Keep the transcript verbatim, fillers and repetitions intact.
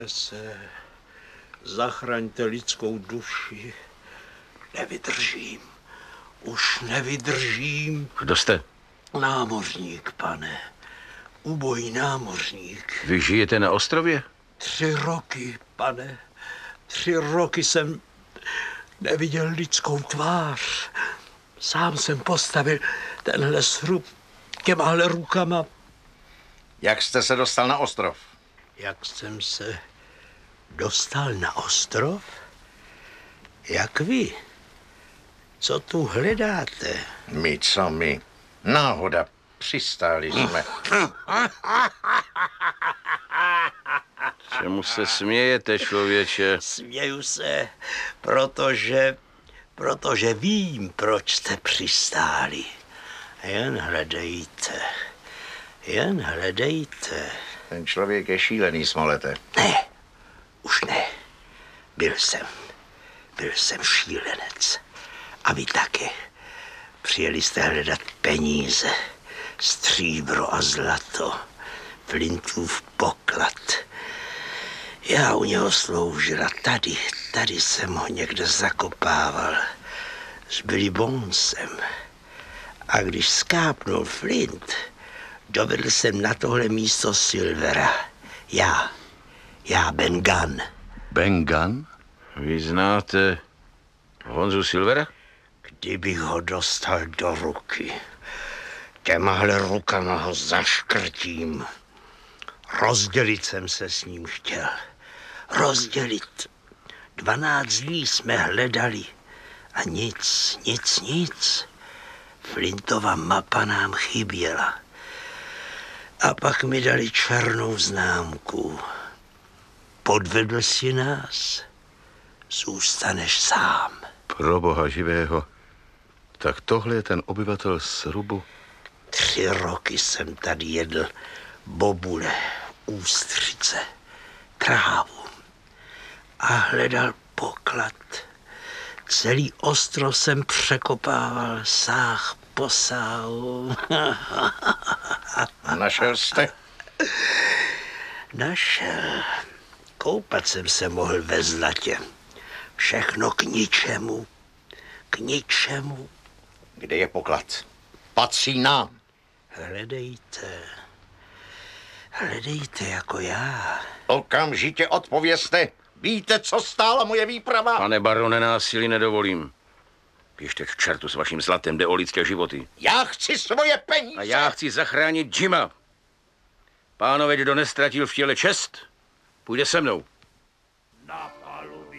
se, zachraňte lidskou duši. Nevydržím. Už nevydržím. Kdo jste? Námořník, pane. Ubojný námořník. Vy žijete na ostrově? Tři roky, pane. Tři roky jsem neviděl lidskou tvář. Sám jsem postavil tenhle srub těmahle rukama. Jak jste se dostal na ostrov? Jak jsem se dostal na ostrov? Jak vy? Co tu hledáte? My, co my? Náhoda, přistáli jsme. Čemu se smějete, člověče? Směju se, protože, protože vím, proč jste přistáli. Jen hledejte, jen hledejte. Ten člověk je šílený, Smolete. Ne, už ne. Byl jsem, byl jsem šílenec. A vy taky. Přijeli jste hledat peníze, stříbro a zlato, Flintův poklad. Já u něho sloužil a tady, tady jsem ho někde zakopával s Billy Bonesem. A když skápnul Flint, dovedl jsem na tohle místo Silvera. Já, já Ben Gunn. Ben Gunn? Vy znáte Honzu Silvera? Kdybych ho dostal do ruky, těmahle rukama ho zaškrtím. Rozdělit jsem se s ním chtěl. Rozdělit. Dvanáct dní jsme hledali a nic, nic, nic. Flintova mapa nám chyběla. A pak mi dali černou známku. Podvedl si nás, zůstaneš sám. Pro boha živého. Tak tohle je ten obyvatel srubu. Tři roky jsem tady jedl bobule, ústřice, trávu a hledal poklad. Celý ostrov jsem překopával sáh po sáhu. Našel jste? Našel. Koupat jsem se mohl ve zlatě. Všechno k ničemu. K ničemu. Kde je poklad? Patří nám. Hledejte. Hledejte jako já. Okamžitě odpovězte. Víte, co stála moje výprava? Pane barone, násilí nedovolím. Běžte k čertu s vaším zlatem, jde o lidské životy. Já chci svoje peníze. A já chci zachránit Jima. Pánové, kdo nestratil v těle čest, půjde se mnou. Na palubě